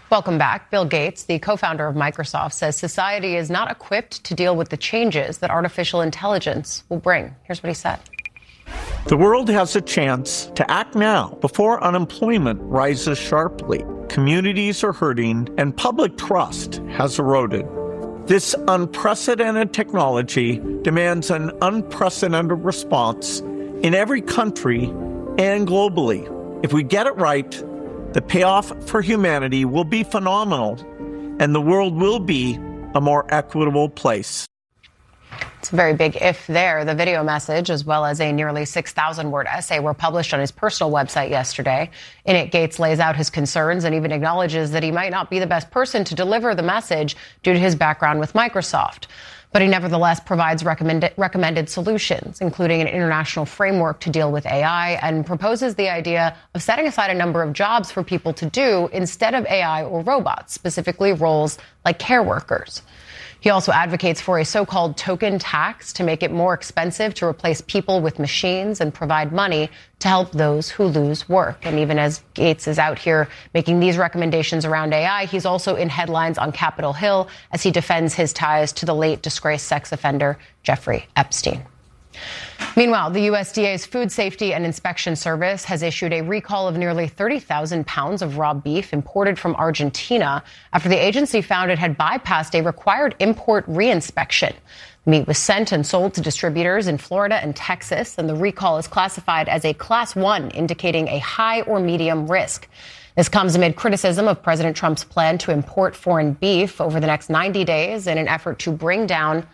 Welcome back. Bill Gates, the co-founder of Microsoft, says society is not equipped to deal with the changes that artificial intelligence will bring. Here's what he said. The world has a chance to act now before unemployment rises sharply. Communities are hurting and public trust has eroded. This unprecedented technology demands an unprecedented response in every country and globally. If we get it right, the payoff for humanity will be phenomenal, and the world will be a more equitable place. It's a very big if there. The video message, as well as a nearly 6,000-word essay, were published on his personal website yesterday. In it, Gates lays out his concerns and even acknowledges that he might not be the best person to deliver the message due to his background with Microsoft. But he nevertheless provides recommended solutions, including an international framework to deal with AI, and proposes the idea of setting aside a number of jobs for people to do instead of AI or robots, specifically roles like care workers. He also advocates for a so-called token tax to make it more expensive to replace people with machines and provide money to help those who lose work. And even as Gates is out here making these recommendations around AI, he's also in headlines on Capitol Hill as he defends his ties to the late disgraced sex offender Jeffrey Epstein. Meanwhile, the USDA's Food Safety and Inspection Service has issued a recall of nearly 30,000 pounds of raw beef imported from Argentina after the agency found it had bypassed a required import reinspection. Meat was sent and sold to distributors in Florida and Texas, and the recall is classified as a Class 1, indicating a high or medium risk. This comes amid criticism of President Trump's plan to import foreign beef over the next 90 days in an effort to bring down